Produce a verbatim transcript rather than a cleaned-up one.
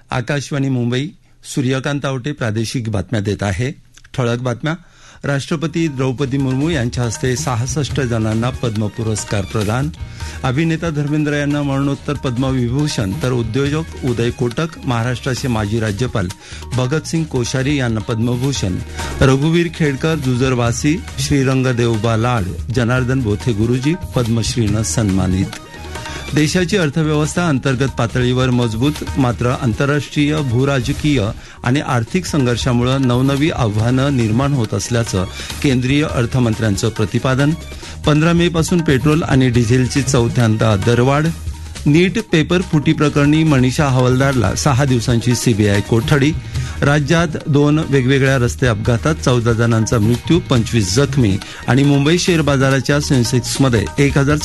आकाशवाणी मुंबई. सूर्यकांत आवटे प्रादेशिक बातम्या देत आहे. ठळक बातम्या. राष्ट्रपती द्रौपदी मुर्मू यांच्या हस्ते सहासष्ट जणांना पद्म पुरस्कार प्रदान. अभिनेता धर्मेंद्र यांना मरणोत्तर पद्मविभूषण तर उद्योजक उदय कोटक, महाराष्ट्राचे माजी राज्यपाल भगतसिंग कोश्यारी यांना पद्मभूषण. रघुवीर खेडकर, जुजरवासी, श्रीरंग देवबा लाड, जनार्दन बोथे गुरुजी पद्मश्रीनं सन्मानित. देशाची अर्थव्यवस्था अंतर्गत पातळीवर मजबूत, मात्र आंतरराष्ट्रीय भूराजकीय आणि आर्थिक संघर्षामुळे नवनवी आव्हानं निर्माण होत असल्याचं केंद्रीय अर्थमंत्र्यांचं प्रतिपादन. पंधरा मे पासून पेट्रोल आणि डिझेलची चौथ्यांदा दरवाढ. नीट पेपर फुटी प्रकरणी मनीषा हवालदारला सहा दिवसांची सीबीआय कोठडी. राज्यात दोन वेगवेगळ्या रस्ते अपघातात चौदा जणांचा मृत्यू, पंचवीस जखमी. आणि मुंबई शेअर बाजाराच्या सेन्सेक्समध्ये एक हजार